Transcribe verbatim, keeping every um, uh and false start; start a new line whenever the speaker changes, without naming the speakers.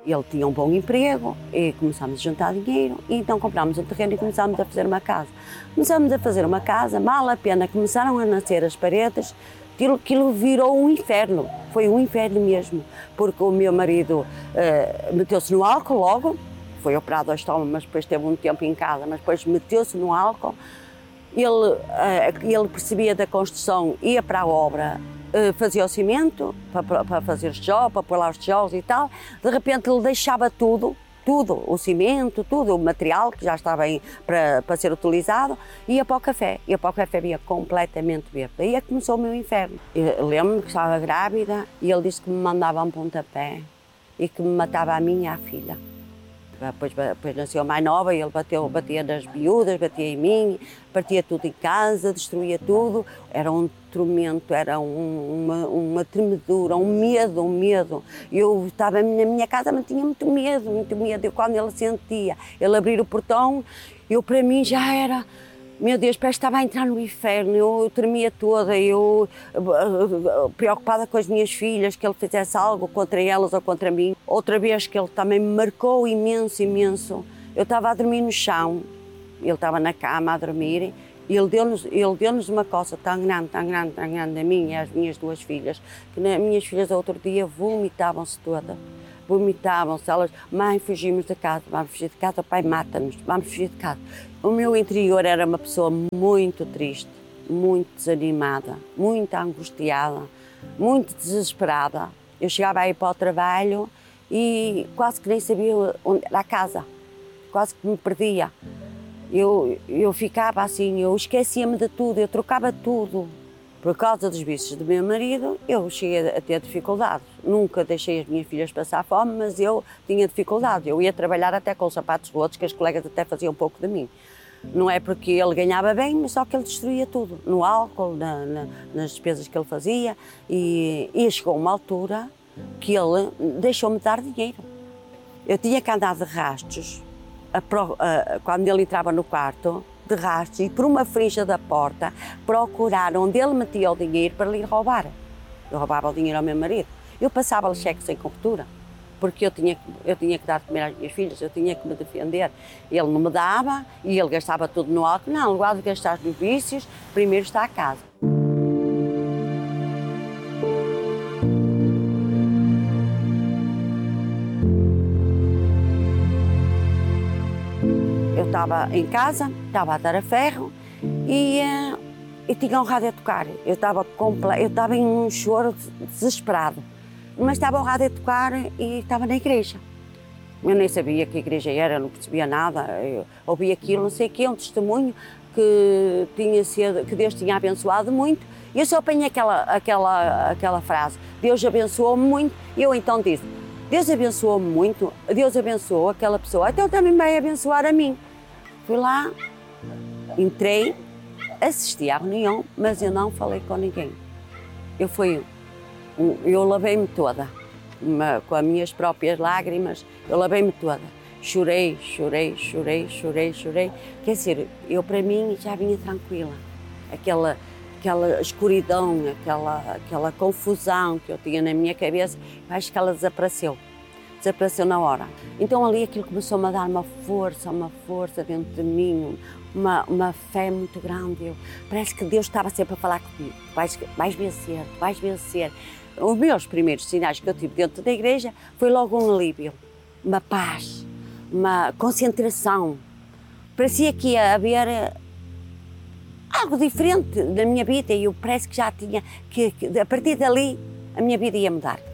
Ele tinha um bom emprego e começámos a juntar dinheiro e então comprámos um terreno e começámos a fazer uma casa. Começámos a fazer uma casa, mal a pena, começaram a nascer as paredes, aquilo, aquilo virou um inferno, foi um inferno mesmo, porque o meu marido uh, meteu-se no álcool logo, foi operado ao estômago, mas depois teve um tempo em casa, mas depois meteu-se no álcool, ele, uh, ele percebia da construção, ia para a obra, fazia o cimento, para, para fazer os tijolos, para pôr lá os tijolos e tal, de repente ele deixava tudo, tudo, o cimento, tudo, o material que já estava aí para, para ser utilizado, ia para o café, ia para o café, ia completamente verde. Aí é que começou o meu inferno. Eu lembro-me que estava grávida e ele disse que me mandava um pontapé e que me matava a mim e à filha. Depois, depois nasceu a mais nova e ele bateu, batia nas miúdas, batia em mim, partia tudo em casa, destruía tudo. Era um tormento, era um, uma, uma tremedura, um medo, um medo. Eu estava na minha casa, mas tinha muito medo, muito medo. Eu, quando ele sentia, ele abrir o portão, eu para mim já era... Meu Deus, parece que estava a entrar no inferno, eu tremia toda, eu preocupada com as minhas filhas, que ele fizesse algo contra elas ou contra mim. Outra vez que ele também me marcou imenso, imenso, eu estava a dormir no chão, ele estava na cama a dormir, e ele deu-nos ele deu-nos uma coça tão grande, tão grande, tão grande, a mim e às minhas duas filhas, que as minhas filhas outro dia vomitavam-se todas. Vomitavam-se, elas, mãe, fugimos de casa, vamos fugir de casa, o pai mata-nos, vamos fugir de casa. O meu interior era uma pessoa muito triste, muito desanimada, muito angustiada, muito desesperada. Eu chegava aí para o trabalho e quase que nem sabia onde era a casa, quase que me perdia. Eu, eu ficava assim, eu esquecia-me de tudo, eu trocava tudo. Por causa dos vícios do meu marido, eu cheguei a ter dificuldades. Nunca deixei as minhas filhas passar fome, mas eu tinha dificuldades. Eu ia trabalhar até com os sapatos rotos, que as colegas até faziam um pouco de mim. Não é porque ele ganhava bem, mas só que ele destruía tudo. No álcool, na, na, nas despesas que ele fazia. E, e chegou uma altura que ele deixou-me dar dinheiro. Eu tinha que andar de rastros, a, a, quando ele entrava no quarto, de rastros, e por uma frincha da porta procurar onde ele metia o dinheiro para lhe roubar. Eu roubava o dinheiro ao meu marido. Eu passava-lhe cheque sem cobertura, porque eu tinha, eu tinha que dar de comer às minhas filhas, eu tinha que me defender. Ele não me dava e ele gastava tudo no álcool. Não, lugar de gastar nos vícios, primeiro está a casa. Eu estava em casa, estava a dar a ferro e, uh, e tinha um rádio a tocar. Eu estava eu estava em um choro desesperado, mas estava o rádio a tocar e estava na igreja. Eu nem sabia que igreja era, não percebia nada. Eu ouvi aquilo, não sei o quê, um testemunho que, tinha sido, que Deus tinha abençoado muito. E eu só apanhei aquela, aquela, aquela frase, Deus abençoou-me muito. E eu então disse, Deus abençoou-me muito, Deus abençoou aquela pessoa, então também vai abençoar a mim. Fui lá, entrei, assisti à reunião, mas eu não falei com ninguém. Eu fui, eu lavei-me toda, uma, com as minhas próprias lágrimas, eu lavei-me toda. Chorei, chorei, chorei, chorei, chorei. Quer dizer, eu para mim já vinha tranquila. Aquela, aquela escuridão, aquela, aquela confusão que eu tinha na minha cabeça, acho que ela desapareceu. Desapareceu na hora. Então ali aquilo começou-me a dar uma força, uma força dentro de mim, uma, uma fé muito grande. Eu, parece que Deus estava sempre a falar comigo, vais, vais vencer, vais vencer. Os meus primeiros sinais que eu tive dentro da igreja foi logo um alívio, uma paz, uma concentração. Parecia que ia haver algo diferente na minha vida e eu parece que já tinha, que, que a partir dali a minha vida ia mudar.